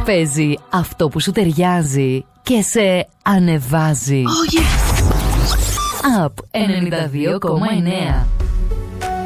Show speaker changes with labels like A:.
A: παίζει αυτό που σου ταιριάζει και σε ανεβάζει.
B: Oh yes!
A: Up 92,9.